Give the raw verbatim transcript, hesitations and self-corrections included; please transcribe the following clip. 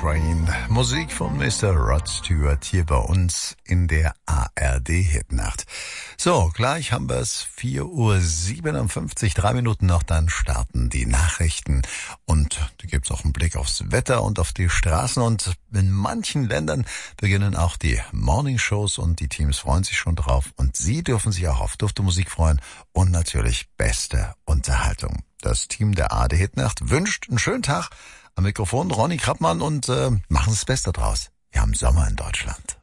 Train. Musik von Mister Rod Stewart hier bei uns in der A R D-Hitnacht. So, gleich haben wir es, vier Uhr siebenundfünfzig, drei Minuten noch, dann starten die Nachrichten. Und da gibt's auch einen Blick aufs Wetter und auf die Straßen. Und in manchen Ländern beginnen auch die Morningshows und die Teams freuen sich schon drauf. Und Sie dürfen sich auch auf dufte Musik freuen und natürlich beste Unterhaltung. Das Team der A R D-Hitnacht wünscht einen schönen Tag. Am Mikrofon Ronny Krappmann und äh, machen Sie das Beste draus. Wir haben Sommer in Deutschland.